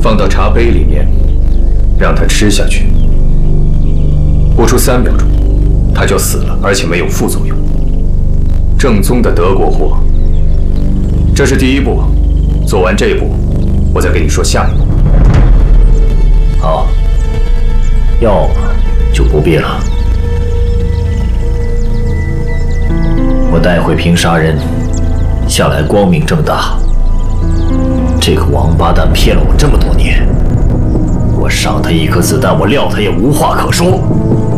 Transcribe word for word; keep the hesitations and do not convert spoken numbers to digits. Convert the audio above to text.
放到茶杯里面，让他吃下去。不出三秒钟，他就死了，而且没有副作用。正宗的德国货。这是第一步，做完这步，我再跟你说下一步。 好，要么就不必了。我待会凭杀人，向来光明正大。这个王八蛋骗了我这么多年，我赏他一颗子弹，我撂他也无话可说。